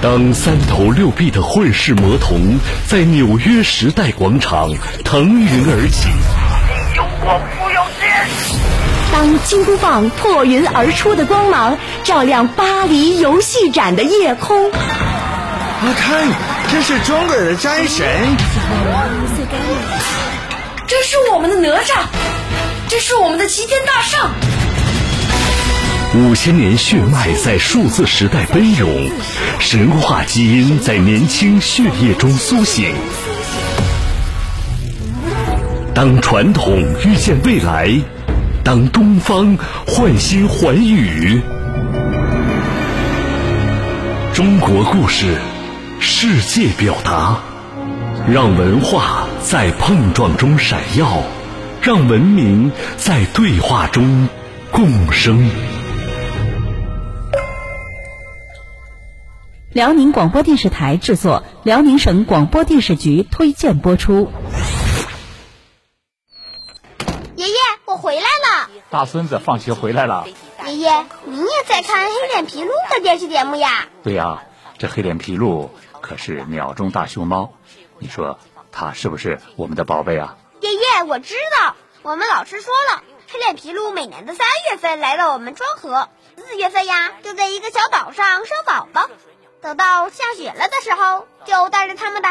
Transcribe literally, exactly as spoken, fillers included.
当三头六臂的混世魔童在纽约时代广场腾云而起， 有光不有见。 当金箍棒破云而出的光芒照亮巴黎游戏展的夜空， 啊，看，这是中国的战神， 这是我们的哪吒，这是我们的齐天大圣。 五千年血脉在数字时代奔涌，神话基因在年轻血液中苏醒。当传统遇见未来，当东方焕新寰宇，中国故事，世界表达，让文化在碰撞中闪耀，让文明在对话中共生。 辽宁广播电视台制作，辽宁省广播电视局推荐播出。 爷爷，我回来了。 大孙子放学回来了。 爷爷，您也在看黑脸琵鹭的电视节目呀？ 对呀，这黑脸琵鹭可是鸟中大熊猫，你说它是不是我们的宝贝啊？ 爷爷，我知道，我们老师说了，黑脸琵鹭每年的三月份来到我们庄河，四月份呀就在一个小岛上生宝宝，等到下雪了的时候，就带着它们的